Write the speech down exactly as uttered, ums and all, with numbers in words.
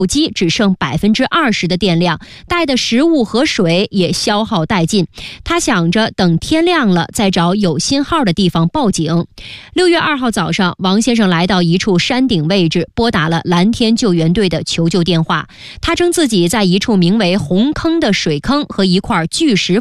机只剩百分之二十的电量，带的食物和水也消耗殆尽。他想着等天亮了再找有信号的地方报警。六月二号早上，王先生来到一处山顶位置，拨打了蓝天救援队的求救电话。他称自己在一处名为红坑的水坑和一块巨石